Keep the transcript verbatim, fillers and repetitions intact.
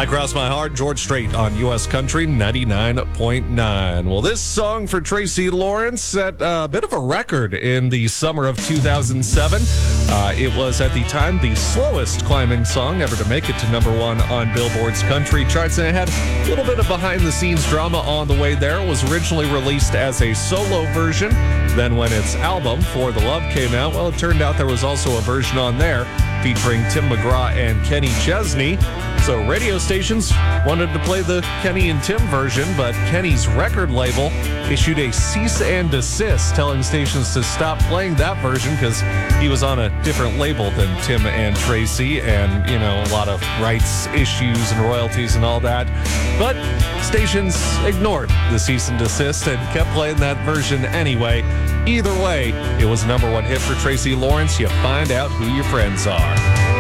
I Cross My Heart, George Strait on U S Country ninety-nine point nine. Well, this song for Tracy Lawrence set a bit of a record in the summer of two thousand seven. Uh, it was, at the time, the slowest climbing song ever to make it to number one on Billboard's country charts, and it had a little bit of behind-the-scenes drama on the way there. It was originally released as a solo version. Then when its album, For the Love, came out, well, it turned out there was also a version on there featuring Tim McGraw and Kenny Chesney. So radio stations wanted to play the Kenny and Tim version, but Kenny's record label issued a cease and desist telling stations to stop playing that version because he was on a different label than Tim and Tracy, and, you know, a lot of rights issues and royalties and all that. But stations ignored the cease and desist and kept playing that version anyway. Either way, it was a number one hit for Tracy Lawrence. You find out who your friends are.